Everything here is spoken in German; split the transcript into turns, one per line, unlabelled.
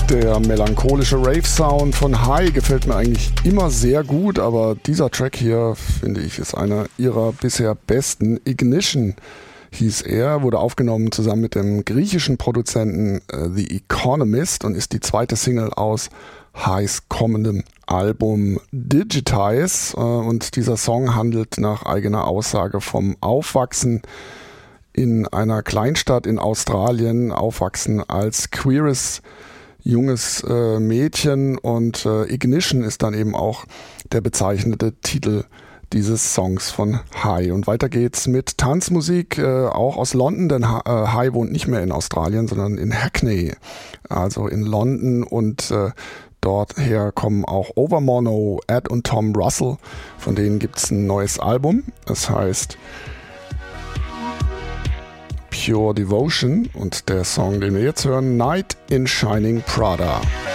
Der melancholische Rave-Sound von High gefällt mir eigentlich immer sehr gut, aber dieser Track hier, finde ich, ist einer ihrer bisher besten. Ignition hieß er, wurde aufgenommen zusammen mit dem griechischen Produzenten The Economist und ist die zweite Single aus Highs kommendem Album Digitize. Und dieser Song handelt nach eigener Aussage vom Aufwachsen in einer Kleinstadt in Australien, aufwachsen als queeres junges Mädchen, und Ignition ist dann eben auch der bezeichnete Titel dieses Songs von High. Und weiter geht's mit Tanzmusik, auch aus London, denn High wohnt nicht mehr in Australien, sondern in Hackney, also in London, und dorther kommen auch Overmono, Ed und Tom Russell, von denen gibt's ein neues Album, das heißt Pure Devotion, und der Song, den wir jetzt hören, Night in Shining Prada.